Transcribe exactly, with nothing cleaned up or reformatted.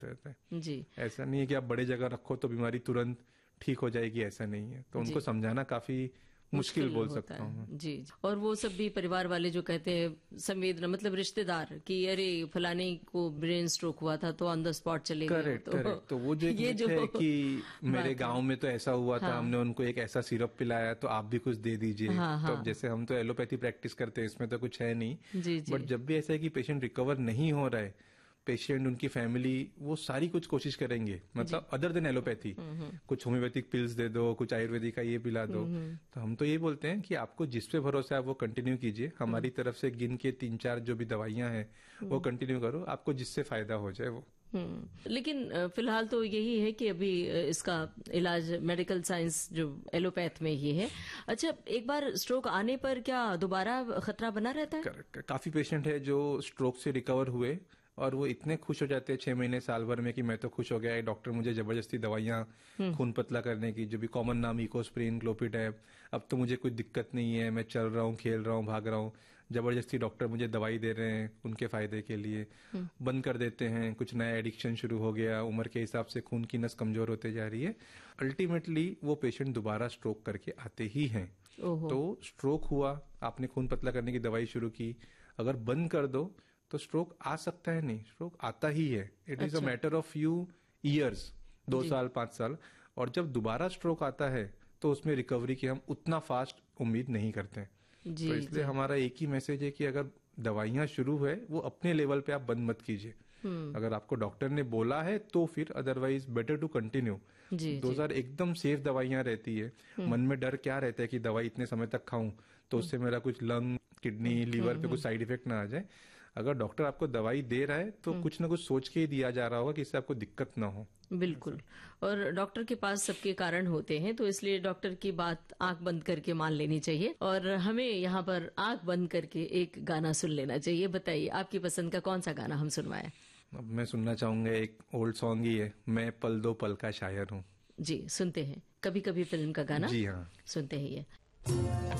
रहता है जी। ऐसा नहीं है कि आप बड़े जगह रखो तो बीमारी तुरंत ठीक हो जाएगी, ऐसा नहीं है। तो उनको समझाना काफी मुश्किल बोल सकता हूँ जी। और वो सब भी परिवार वाले जो कहते हैं संवेदना, मतलब रिश्तेदार, कि अरे फलाने को ब्रेन स्ट्रोक हुआ था तो ऑन द स्पॉट चले गए। करेक्ट तो करेक्ट तो वो जो एक ये मिथ जो है कि मेरे गांव में तो ऐसा हुआ था, हाँ। हमने उनको एक ऐसा सिरप पिलाया तो आप भी कुछ दे दीजिए। हाँ, हाँ। तो अब जैसे हम तो एलोपैथी प्रैक्टिस करते हैं, इसमें तो कुछ है नहीं। जी, जी। बट जब भी ऐसा है कि पेशेंट रिकवर नहीं हो रहा है, पेशेंट, उनकी फैमिली, वो सारी कुछ कोशिश करेंगे, मतलब अदर देन एलोपैथी, कुछ होम्योपैथिक पिल्स दे दो, कुछ आयुर्वेदिक का ये पिला दो। तो हम तो ये बोलते हैं कि आपको जिस पे भरोसा है वो कंटिन्यू कीजिए। हमारी तरफ से गिन के तीन चार जो भी दवाइयां हैं वो कंटिन्यू करो, आपको जिससे फायदा हो जाए वो। हम्म लेकिन फिलहाल तो यही है कि अभी इसका इलाज मेडिकल साइंस जो एलोपैथ में ही है। अच्छा, एक बार स्ट्रोक आने पर क्या दोबारा खतरा बना रहता है? करेक्ट। काफी पेशेंट है जो स्ट्रोक से रिकवर हुए और वो इतने खुश हो जाते हैं छह महीने साल भर में कि मैं तो खुश हो गया है, डॉक्टर मुझे जबरदस्ती दवाइयां खून पतला करने की, जो भी कॉमन नाम इकोस्प्रिन, क्लोपिडैप, अब तो मुझे कोई दिक्कत नहीं है, मैं चल रहा हूँ, खेल रहा हूँ, भाग रहा हूँ, जबरदस्ती डॉक्टर मुझे दवाई दे रहे हैं उनके फायदे के लिए, बंद कर देते हैं। कुछ नया एडिक्शन शुरू हो गया, उम्र के हिसाब से खून की नस कमजोर होते जा रही है। अल्टीमेटली वो पेशेंट दोबारा स्ट्रोक करके आते ही हैं। तो स्ट्रोक हुआ, आपने खून पतला करने की दवाई शुरू की, अगर बंद कर दो तो स्ट्रोक आ सकता है, नहीं, स्ट्रोक आता ही है। It is a matter of few years, दो साल पांच साल। और जब दोबारा स्ट्रोक आता है तो उसमें रिकवरी की हम उतना फास्ट उम्मीद नहीं करते। जी, तो इसलिए हमारा एक ही मैसेज है कि अगर दवाइयां शुरू है वो अपने लेवल पे आप बंद मत कीजिए। अगर आपको डॉक्टर ने बोला है तो फिर, अदरवाइज बेटर टू कंटिन्यू। दो हजार एकदम सेफ दवाइयां रहती है। मन में डर क्या रहता है कि दवाई इतने समय तक खाऊं तो उससे मेरा कुछ लंग, किडनी, लीवर पे कुछ साइड इफेक्ट ना आ जाए। अगर डॉक्टर आपको दवाई दे रहा है तो कुछ ना कुछ सोच के ही दिया जा रहा होगा कि इससे आपको दिक्कत ना हो। बिल्कुल। और डॉक्टर के पास सबके कारण होते हैं, तो इसलिए डॉक्टर की बात आंख बंद करके मान लेनी चाहिए। और हमें यहाँ पर आंख बंद करके एक गाना सुन लेना चाहिए। बताइए आपकी पसंद का कौन सा गाना हम सुनवाएं? अब मैं सुनना चाहूंगा, एक ओल्ड सॉन्ग ही है, मैं पल दो पल का शायर हूँ। जी, सुनते हैं। कभी कभी फिल्म का गाना। जी हाँ, सुनते हैं ये।